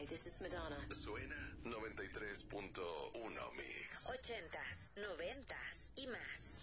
Hi, this is Madonna. Suena 93.1 Mix. 80s, 90s y más.